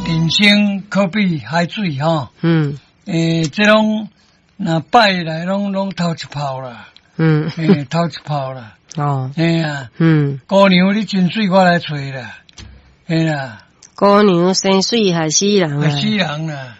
人生可比海水吼。这种那拜来拢头一泡啦。头一泡啦。哦。啊。姑娘你真水，我来找啦。啦。 姑娘生水还死人啊！ 还死人啦。